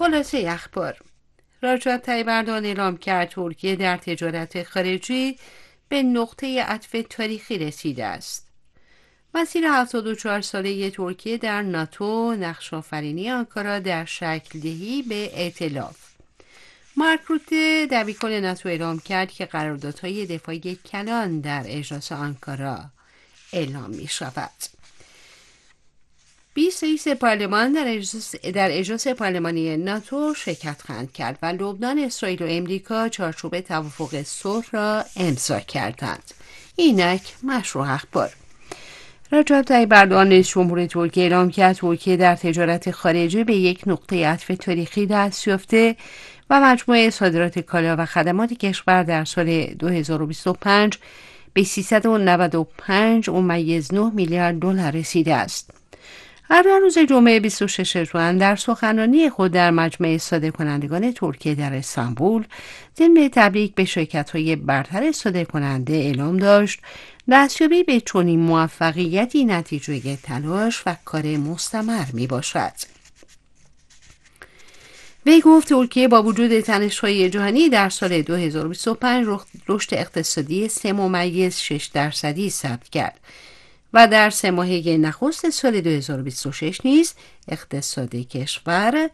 خلاصه اخبار: رجب طیب اردوغان اعلام کرد ترکیه در تجارت خارجی به نقطه عطف تاریخی رسیده است. مسیر 74 ساله ترکیه در ناتو، نقش آفرینی آنکارا در شکل دهی به ائتلاف. مارک روته دبیرکل ناتو اعلام کرد که قراردادهای دفاعی کلان در اجلاس آنکارا اعلام می شود. 20 رئیس پارلمان در اجلاس پارلمانی ناتو شرکت خواهند کرد و لبنان، اسرائیل و امریکا چارچوب توافق صلح را امضا کردند. اینک مشروع اخبار: رجب طیب اردوغان رئیس جمهور ترکیه اعلام کرد ترکیه در تجارت خارجی به یک نقطه عطف تاریخی دست یافته و مجموع صادرات کالا و خدمات کشور در سال 2025 به 395.9 میلیارد دلار رسیده است. اردوغان روز جمعه 26 ژوئن در سخنرانی خود در مجمع صادرکنندگان ترکیه در استانبول ضمن تبریک به شرکت‌های برتر صادرکننده اعلام داشت دستیابی به چنین موفقیتی نتیجه تلاش و کار مستمر می باشد. وی گفت ترکیه با وجود تنش‌های جهانی در سال 2025 رشد اقتصادی 3.6% ثبت کرد و در 3 ماهه نخست سال 2026 نیز اقتصاد کشور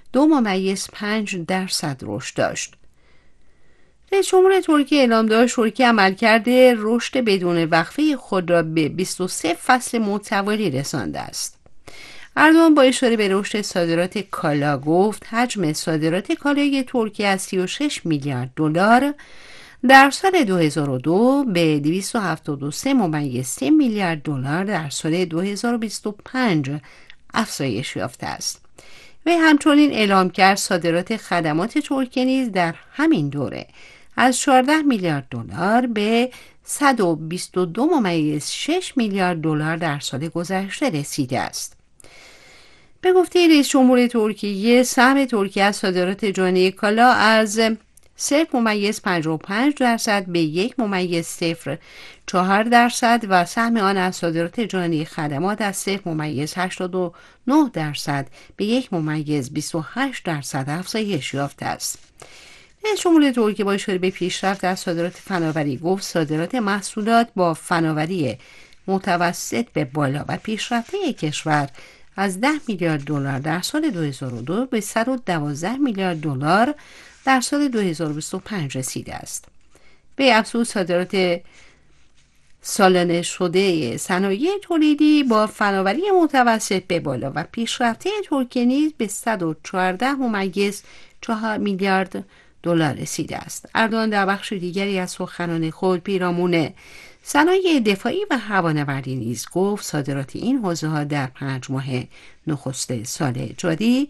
2.5% رشد داشت. رئیس جمهور ترکیه اعلام داشت ترکیه عملکرد رشد بدون وقفه خود را به 23 فصل متوالی رسانده است. اردوغان با اشاره به رشد صادرات کالا گفت حجم صادرات کالای ترکیه از 36 میلیارد دلار در سال 2002 به 273.3 میلیارد دلار در سال 2025 افزایش یافته است. وی همچنین اعلام کرد صادرات خدمات ترکیه نیز در همین دوره از 14 میلیارد دلار به 122.6 میلیارد دلار در سال گذشته رسیده است. به گفته رئیس جمهور ترکیه، سهم ترکیه از صادرات جهانی کالا از 0.55% به 1.04% و سهم آن از صادرات جهانی خدمات از 0.89% به 1.28% افزایش یافته است. رئیس جمهور ترکیه با اشاره به پیشرفت در صادرات فناوری گفت صادرات محصولات با فناوری متوسط به بالا و پیشرفته کشور از 10 میلیارد دلار در سال 2002 به 112 میلیارد دلار در سال 2025 رسیده است. به افزود صادرات سالانه شده صنایع تولیدی با فناوری متوسط به بالا و پیشرفته ترکیه نیز به 114.4 میلیارد دلار رسیده است. اردوغان در بخش دیگری از سخنان خود پیرامون صنایع دفاعی و هوانوردی نیز گفت صادرات این حوزه‌ها در 5 ماه نخست سال جاری